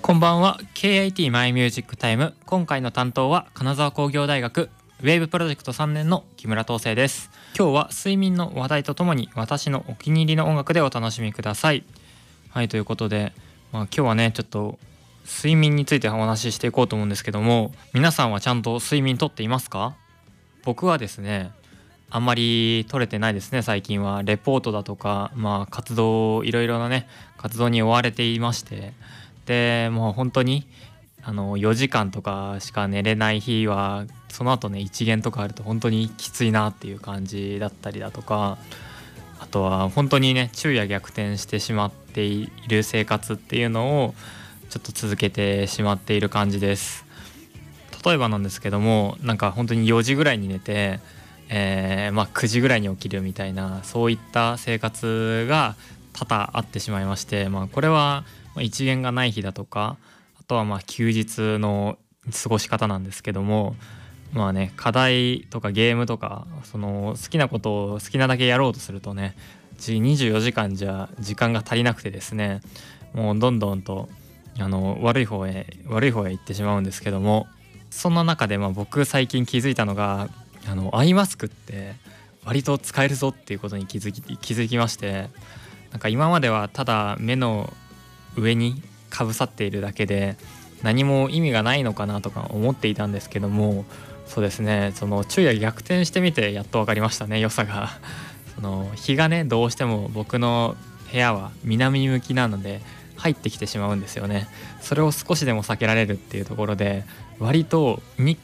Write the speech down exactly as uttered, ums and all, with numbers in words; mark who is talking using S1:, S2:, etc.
S1: こんばんは。 ケーアイティー マイミュージックタイム。今回の担当は金沢工業大学ウェーブプロジェクトさんねんの木村東生です。今日は睡眠の話題とともに私のお気に入りの音楽でお楽しみください。はい、ということで、まあ、今日はねちょっと睡眠についてお話ししていこうと思うんですけども、皆さんはちゃんと睡眠とっていますか？僕はですねあんまり取れてないですね。最近はレポートだとか、まあ活動いろいろなね活動に追われていまして、でもう本当にあのよじかんとかしか寝れない日はその後ね一限とかあると本当にきついなっていう感じだったりだとか、あとは本当にね昼夜逆転してしまっている生活っていうのをちょっと続けてしまっている感じです。例えばなんですけども、なんか本当によじぐらいに寝て、えーまあ、くじぐらいに起きるみたいな、そういった生活が多々あってしまいまして、まあ、これは一限がない日だとか、あとはまあ休日の過ごし方なんですけども、まあね課題とかゲームとかその好きなことを好きなだけやろうとするとねにじゅうよじかんじゃ時間が足りなくてですね、もうどんどんとあの悪い方へ悪い方へ行ってしまうんですけども、そんな中でまあ僕最近気づいたのが、あのアイマスクって割と使えるぞっていうことに気づき気づきまして、なんか今まではただ目の上にかぶさっているだけで何も意味がないのかなとか思っていたんですけども、そうですね、その昼夜逆転してみてやっと分かりましたね、良さが。その日がねどうしても僕の部屋は南向きなので入ってきてしまうんですよね。それを少しでも避けられるっていうところで割と日